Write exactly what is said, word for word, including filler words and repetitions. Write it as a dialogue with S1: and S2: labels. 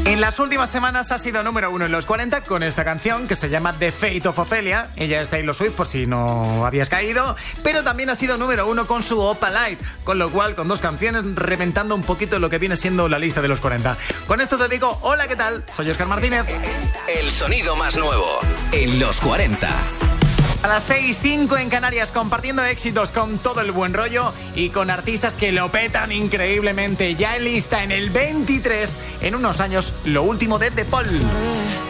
S1: En las últimas semanas ha sido número uno en los cuarenta con esta canción que se llama The Fate of Ophelia. Ella es Taylor Swift, por si no habías caído. Pero también ha sido número uno con su Opalite, con lo cual con dos canciones reventando un poquito lo que viene siendo la lista de los cuarenta. Con esto te digo, hola, ¿qué tal? Soy Óscar Martínez.
S2: El sonido más nuevo en los cuarenta.
S1: A las seis cinco en Canarias, compartiendo éxitos con todo el buen rollo y con artistas que lo petan increíblemente. Ya en lista en el veintitrés, en unos años, lo último de The Paul.